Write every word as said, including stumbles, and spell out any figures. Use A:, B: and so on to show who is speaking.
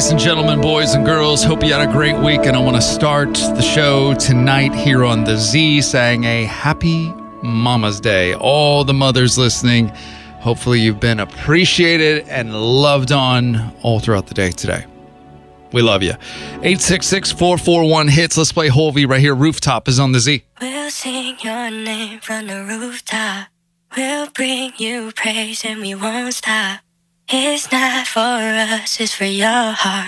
A: ladies and gentlemen, boys and girls. Hope you had a great week, and I want to start the show tonight here on the Z saying a happy Mama's Day. All the mothers listening, hopefully you've been appreciated and loved on all throughout the day today. We love you. eight six six, four four one, hits. Let's play Holvey right here. Rooftop is on the Z.
B: We'll sing your name from the rooftop. We'll bring you praise and we won't stop. It's not for us, it's for your heart.